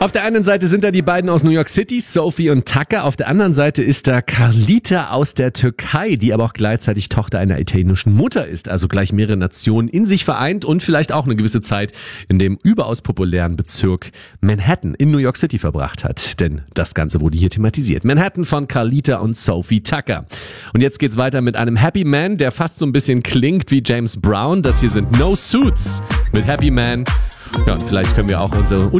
Auf der einen Seite sind da die beiden aus New York City, Sophie und Tucker. Auf der anderen Seite ist da Carlita aus der Türkei, die aber auch gleichzeitig Tochter einer italienischen Mutter ist. Also gleich mehrere Nationen in sich vereint und vielleicht auch eine gewisse Zeit in dem überaus populären Bezirk Manhattan in New York City verbracht hat. Denn das Ganze wurde hier thematisiert. Manhattan von Carlita und Sophie Tucker. Und jetzt geht's weiter mit einem Happy Man, der fast so ein bisschen klingt wie James Brown. Das hier sind No Suits mit Happy Man. Ja, und vielleicht können wir auch unsere